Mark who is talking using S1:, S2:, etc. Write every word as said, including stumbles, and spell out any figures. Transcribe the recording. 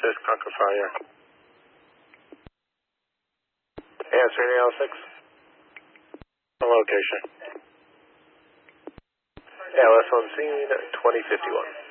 S1: Assist, Conquer Fire. Answer, L six. Location. L S on scene, twenty fifty-one.